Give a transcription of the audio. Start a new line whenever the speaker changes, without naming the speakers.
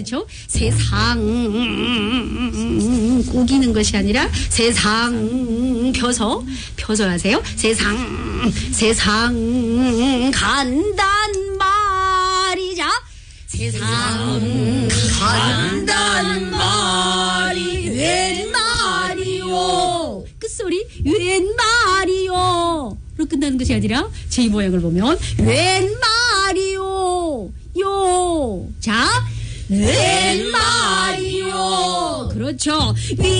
그렇죠? 세상 꾸기는 것이 아니라 세상 펴서 하세요. 세상 간단 말이자 세상 간단 말이 웬 말이요. 끝소리 웬 말이요. 로 끝나는 것이 아니라 제 모양을 보면 웬 말이요. 요. 자, 웬 말이요. 그렇죠.